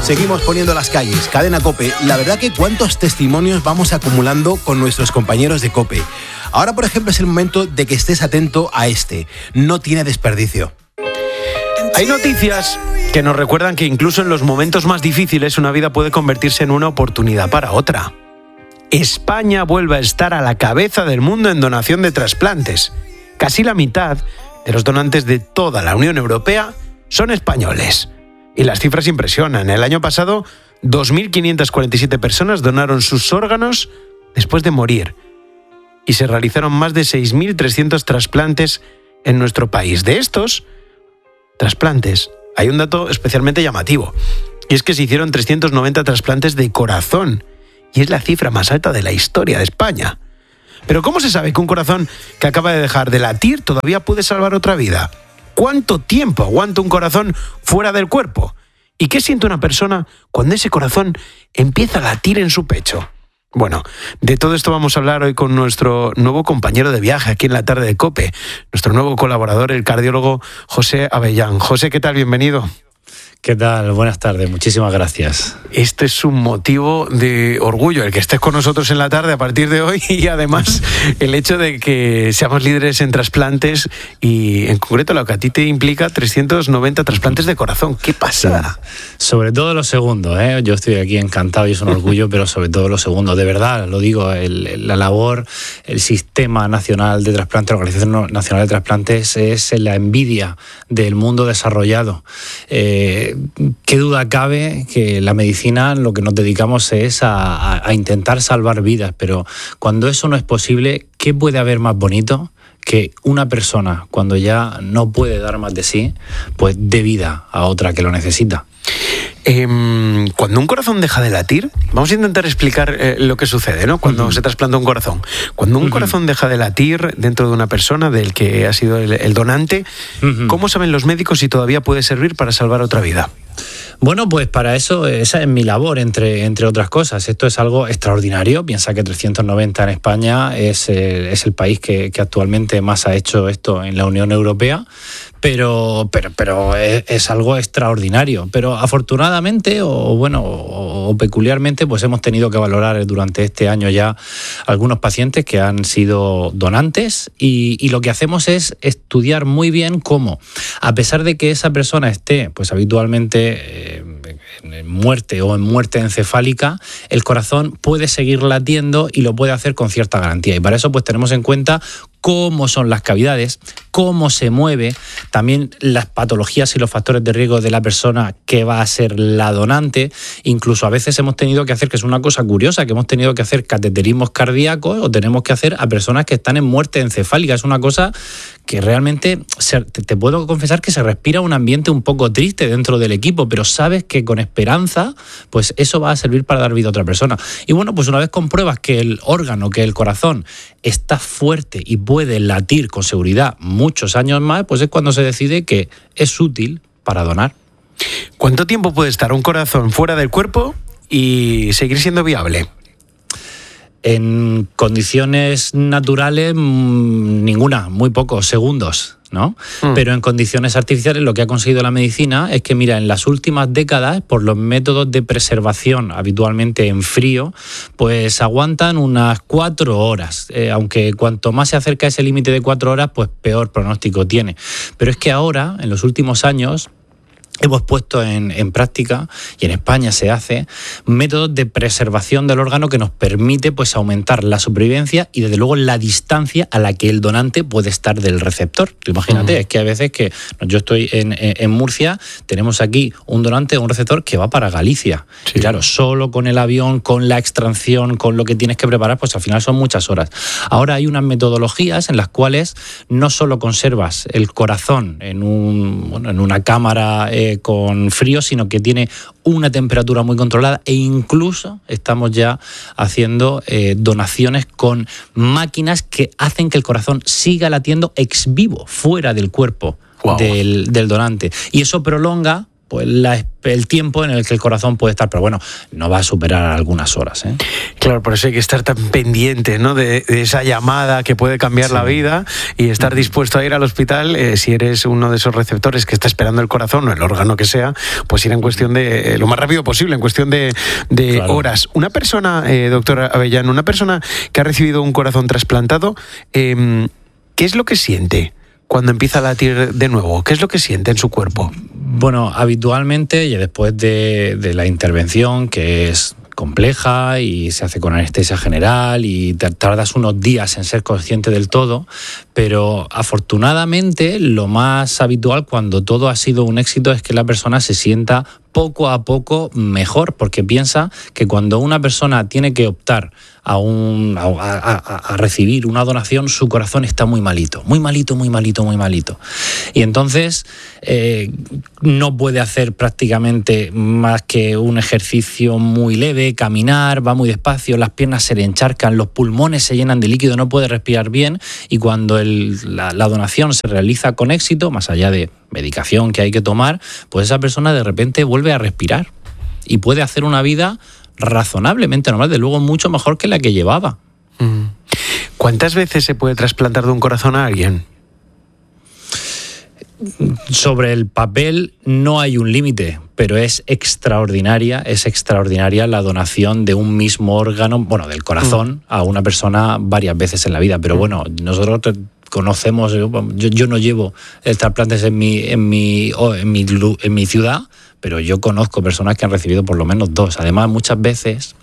Seguimos poniendo las calles. Cadena COPE. La verdad que cuántos testimonios vamos acumulando con nuestros compañeros de COPE. Ahora, por ejemplo, es el momento de que estés atento a este. No tiene desperdicio. Hay noticias que nos recuerdan que incluso en los momentos más difíciles una vida puede convertirse en una oportunidad para otra. España vuelve a estar a la cabeza del mundo en donación de trasplantes. Casi la mitad de los donantes de toda la Unión Europea son españoles. Y las cifras impresionan. El año pasado, 2.547 personas donaron sus órganos después de morir. Y se realizaron más de 6.300 trasplantes en nuestro país. De estos trasplantes, hay un dato especialmente llamativo. Y es que se hicieron 390 trasplantes de corazón. Y es la cifra más alta de la historia de España. Pero ¿cómo se sabe que un corazón que acaba de dejar de latir todavía puede salvar otra vida? ¿Cuánto tiempo aguanta un corazón fuera del cuerpo? ¿Y qué siente una persona cuando ese corazón empieza a latir en su pecho? Bueno, de todo esto vamos a hablar hoy con nuestro nuevo compañero de viaje aquí en la tarde de COPE, nuestro nuevo colaborador, el cardiólogo José Avellán. José, ¿qué tal? Bienvenido. ¿Qué tal? Buenas tardes, muchísimas gracias. Este es un motivo de orgullo, el que estés con nosotros en la tarde a partir de hoy, y además el hecho de que seamos líderes en trasplantes y en concreto lo que a ti te implica 390 trasplantes de corazón. ¿Qué pasa? Sobre todo lo segundo, yo estoy aquí encantado y es un orgullo, pero sobre todo lo segundo, de verdad, lo digo, la labor, el Sistema Nacional de Trasplantes, la Organización Nacional de Trasplantes es la envidia del mundo desarrollado. ¿Qué duda cabe que la medicina lo que nos dedicamos es a intentar salvar vidas? Pero cuando eso no es posible, ¿qué puede haber más bonito que una persona, cuando ya no puede dar más de sí, pues dé vida a otra que lo necesita? Cuando un corazón deja de latir, vamos a intentar explicar lo que sucede, ¿no? Cuando se trasplanta un corazón. Cuando un corazón deja de latir dentro de una persona del que ha sido el donante, ¿cómo saben los médicos si todavía puede servir para salvar otra vida? Bueno, pues para eso, esa es mi labor, entre otras cosas. Esto es algo extraordinario. Piensa que 390 en España es el país que actualmente más ha hecho esto en la Unión Europea. Pero es algo extraordinario. Pero afortunadamente o peculiarmente, pues hemos tenido que valorar durante este año ya algunos pacientes que han sido donantes y lo que hacemos es estudiar muy bien cómo, a pesar de que esa persona esté pues habitualmente en muerte o en muerte encefálica, el corazón puede seguir latiendo y lo puede hacer con cierta garantía. Y para eso pues tenemos en cuenta cómo son las cavidades, cómo se mueve, también las patologías y los factores de riesgo de la persona que va a ser la donante. Incluso a veces hemos tenido que hacer, que es una cosa curiosa, que hemos tenido que hacer cateterismos cardíacos o tenemos que hacer a personas que están en muerte encefálica. Es una cosa que realmente te puedo confesar que se respira un ambiente un poco triste dentro del equipo, pero sabes que con esperanza, pues eso va a servir para dar vida a otra persona. Y bueno, pues una vez compruebas que el órgano, que el corazón está fuerte y puede latir con seguridad muchos años más, pues es cuando se decide que es útil para donar. ¿Cuánto tiempo puede estar un corazón fuera del cuerpo y seguir siendo viable? En condiciones naturales, ninguna, muy pocos segundos, ¿no? Pero en condiciones artificiales lo que ha conseguido la medicina es que, mira, en las últimas décadas, por los métodos de preservación habitualmente en frío, pues aguantan unas 4 horas, aunque cuanto más se acerca a ese límite de 4 horas, pues peor pronóstico tiene. Pero es que ahora, en los últimos años, hemos puesto en práctica, y en España se hace, métodos de preservación del órgano que nos permite pues aumentar la supervivencia y desde luego la distancia a la que el donante puede estar del receptor. Tú imagínate, es que a veces que yo estoy en Murcia, tenemos aquí un donante o un receptor que va para Galicia. Sí. Y claro, solo con el avión, con la extracción, con lo que tienes que preparar, pues al final son muchas horas. Ahora hay unas metodologías en las cuales no solo conservas el corazón en una cámara con frío, sino que tiene una temperatura muy controlada e incluso estamos ya haciendo donaciones con máquinas que hacen que el corazón siga latiendo ex vivo, fuera del cuerpo del donante. Y eso prolonga pues el tiempo en el que el corazón puede estar, pero bueno, no va a superar algunas horas, ¿eh? Claro, por eso hay que estar tan pendiente, ¿no?, de esa llamada que puede cambiar la vida, y estar dispuesto a ir al hospital si eres uno de esos receptores que está esperando el corazón o el órgano que sea, pues ir en cuestión de lo más rápido posible, en cuestión de claro, horas. Una persona, doctora Avellán, una persona que ha recibido un corazón trasplantado, ¿qué es lo que siente cuando empieza a latir de nuevo? ¿Qué es lo que siente en su cuerpo? Bueno, habitualmente, y después de la intervención, que es compleja y se hace con anestesia general y tardas unos días en ser consciente del todo, pero afortunadamente lo más habitual cuando todo ha sido un éxito es que la persona se sienta poco a poco mejor, porque piensa que cuando una persona tiene que optar a recibir una donación, su corazón está muy malito. Y entonces no puede hacer prácticamente más que un ejercicio muy leve, caminar, va muy despacio, las piernas se le encharcan, los pulmones se llenan de líquido, no puede respirar bien, y cuando la donación se realiza con éxito, más allá de medicación que hay que tomar, pues esa persona de repente vuelve a respirar y puede hacer una vida razonablemente normal, de luego mucho mejor que la que llevaba. ¿Cuántas veces se puede trasplantar de un corazón a alguien? Sobre el papel no hay un límite, pero es extraordinaria la donación de un mismo órgano, bueno, del corazón, a una persona varias veces en la vida. Pero bueno, nosotros conocemos, yo no llevo trasplantes en mi ciudad, pero yo conozco personas que han recibido por lo menos 2. Además, muchas veces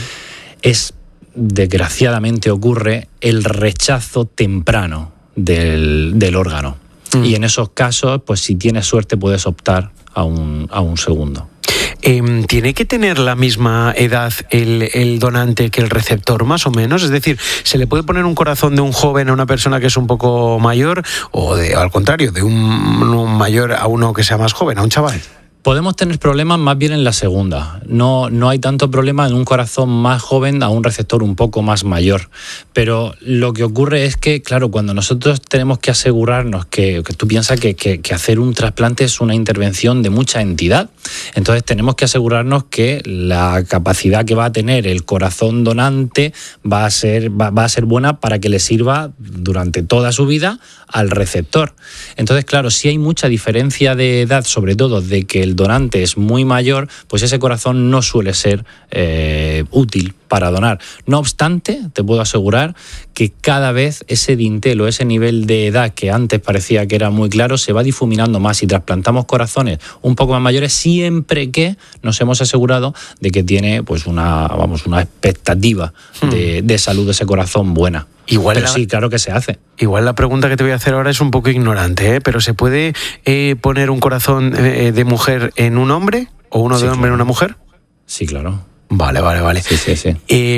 desgraciadamente ocurre el rechazo temprano del órgano. Y en esos casos, pues si tienes suerte puedes optar a un segundo. ¿Tiene que tener la misma edad el donante que el receptor, más o menos? Es decir, ¿se le puede poner un corazón de un joven a una persona que es un poco mayor, o al contrario, de un mayor a uno que sea más joven, a un chaval? Podemos tener problemas más bien en la segunda. No hay tanto problema en un corazón más joven a un receptor un poco más mayor. Pero lo que ocurre es que, claro, cuando nosotros tenemos que asegurarnos que tú piensas que hacer un trasplante es una intervención de mucha entidad, entonces tenemos que asegurarnos que la capacidad que va a tener el corazón donante va a ser buena para que le sirva durante toda su vida al receptor. Entonces, claro, si hay mucha diferencia de edad, sobre todo de que el donante es muy mayor, pues ese corazón no suele ser útil para donar. No obstante, te puedo asegurar que cada vez ese dintel o ese nivel de edad que antes parecía que era muy claro se va difuminando más, y trasplantamos corazones un poco más mayores siempre que nos hemos asegurado de que tiene pues una expectativa de salud de ese corazón buena. Pero sí, claro que se hace. Igual la pregunta que te voy a hacer ahora es un poco ignorante, pero ¿se puede poner un corazón de mujer en un hombre o uno de hombre en una mujer? Sí, claro. Vale. Sí.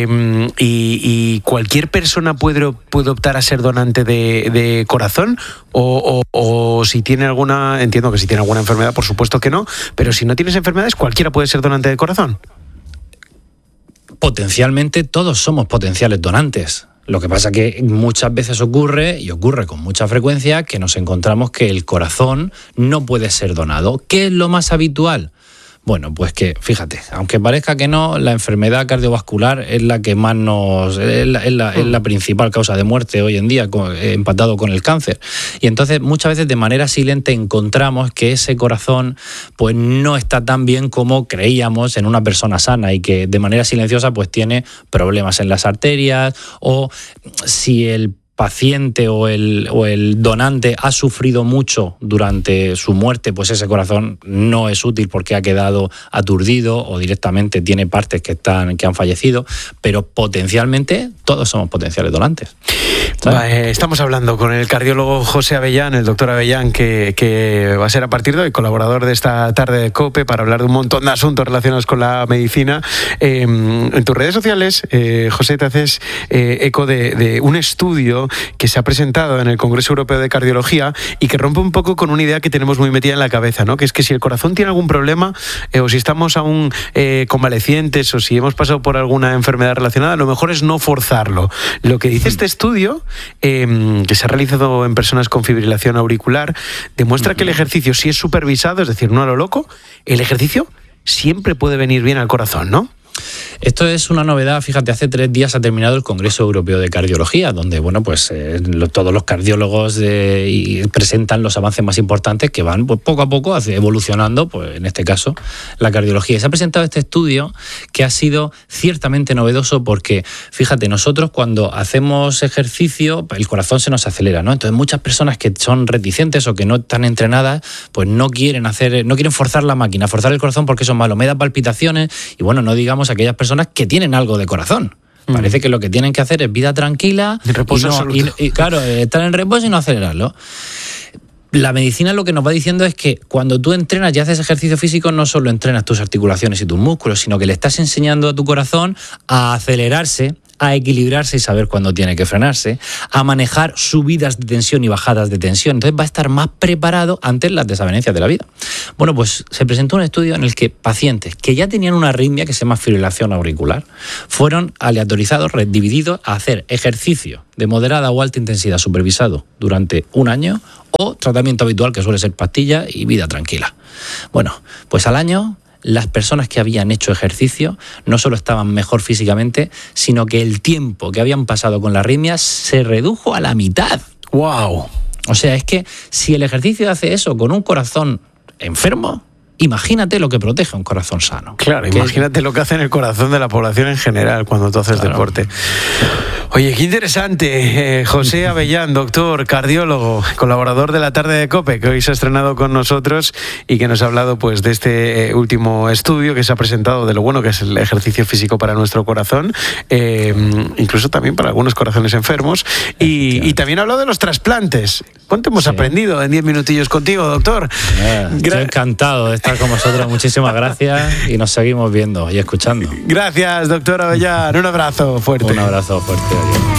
¿Y cualquier persona puede optar a ser donante de corazón? O si tiene alguna, entiendo que si tiene alguna enfermedad, por supuesto que no, pero si no tienes enfermedades, ¿cualquiera puede ser donante de corazón? Potencialmente todos somos potenciales donantes. Lo que pasa que muchas veces ocurre con mucha frecuencia, que nos encontramos que el corazón no puede ser donado. ¿Qué es lo más habitual? Bueno, pues que, fíjate, aunque parezca que no, la enfermedad cardiovascular es la que más es la principal causa de muerte hoy en día, empatado con el cáncer. Y entonces muchas veces de manera silente encontramos que ese corazón pues no está tan bien como creíamos en una persona sana, y que de manera silenciosa pues tiene problemas en las arterias, o si el paciente o el donante ha sufrido mucho durante su muerte, pues ese corazón no es útil porque ha quedado aturdido o directamente tiene partes que han fallecido, pero potencialmente todos somos potenciales donantes. Estamos hablando con el cardiólogo José Avellán, el doctor Avellán, que va a ser a partir de hoy colaborador de esta tarde de COPE para hablar de un montón de asuntos relacionados con la medicina. En tus redes sociales, José, te haces eco de un estudio que se ha presentado en el Congreso Europeo de Cardiología y que rompe un poco con una idea que tenemos muy metida en la cabeza, ¿no? Que es que si el corazón tiene algún problema o si estamos aún convalecientes o si hemos pasado por alguna enfermedad relacionada, lo mejor es no forzarlo. Lo que dice este estudio, que se ha realizado en personas con fibrilación auricular, demuestra que el ejercicio, si es supervisado, es decir, no a lo loco, el ejercicio siempre puede venir bien al corazón, ¿no? Esto es una novedad, fíjate, hace 3 días ha terminado el Congreso Europeo de Cardiología, donde bueno, pues todos los cardiólogos presentan los avances más importantes que van pues, poco a poco evolucionando, pues en este caso, la cardiología. Y se ha presentado este estudio que ha sido ciertamente novedoso porque, fíjate, nosotros cuando hacemos ejercicio, el corazón se nos acelera, ¿no? Entonces muchas personas que son reticentes o que no están entrenadas, pues no quieren forzar la máquina, forzar el corazón porque eso es malo, me da palpitaciones y bueno, no digamos aquellas personas que tienen algo de corazón. Parece que lo que tienen que hacer es vida tranquila y claro, estar en reposo y no acelerarlo. La medicina lo que nos va diciendo es que cuando tú entrenas y haces ejercicio físico, no solo entrenas tus articulaciones y tus músculos, sino que le estás enseñando a tu corazón a acelerarse, a equilibrarse y saber cuándo tiene que frenarse, a manejar subidas de tensión y bajadas de tensión. Entonces va a estar más preparado ante las desavenencias de la vida. Bueno, pues se presentó un estudio en el que pacientes que ya tenían una arritmia que se llama fibrilación auricular fueron aleatorizados, divididos a hacer ejercicio de moderada o alta intensidad supervisado durante 1 año o tratamiento habitual que suele ser pastilla y vida tranquila. Bueno, pues al año las personas que habían hecho ejercicio no solo estaban mejor físicamente, sino que el tiempo que habían pasado con la arritmia se redujo a la mitad. ¡Wow! O sea, es que si el ejercicio hace eso con un corazón enfermo, imagínate lo que protege a un corazón sano. Claro, imagínate lo que hace en el corazón de la población en general cuando tú haces deporte. Oye, qué interesante. José Avellán, doctor, cardiólogo, colaborador de La Tarde de COPE, que hoy se ha estrenado con nosotros y que nos ha hablado pues de este último estudio que se ha presentado de lo bueno que es el ejercicio físico para nuestro corazón, incluso también para algunos corazones enfermos. Y también ha hablado de los trasplantes. ¿Cuánto hemos aprendido en 10 minutillos contigo, doctor? Estoy encantado de estar con vosotros. Muchísimas gracias y nos seguimos viendo y escuchando. Gracias, doctor Avellán. Un abrazo fuerte. Un abrazo fuerte. Adiós.